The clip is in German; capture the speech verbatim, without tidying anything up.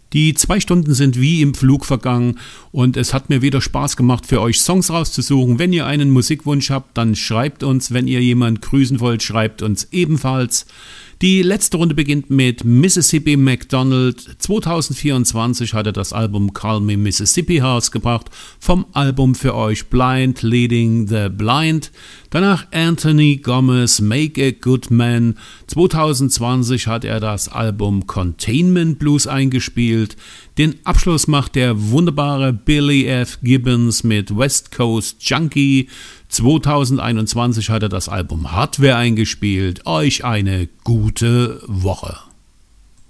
Die zwei Stunden sind wie im Flug vergangen und es hat mir wieder Spaß gemacht, für euch Songs rauszusuchen. Wenn ihr einen Musikwunsch habt, dann schreibt uns. Wenn ihr jemanden grüßen wollt, schreibt uns ebenfalls. Die letzte Runde beginnt mit Mississippi McDonald. zwanzig vierundzwanzig hat er das Album Call Me Mississippi herausgebracht. Vom Album für euch Blind Leading the Blind. Danach Anthony Gomez, Make a Good Man. zwanzig zwanzig hat er das Album Containment Blues eingespielt. Den Abschluss macht der wunderbare Billy F. Gibbons mit West Coast Junkie. zwanzig einundzwanzig hat er das Album Hardware eingespielt. Euch eine gute Woche.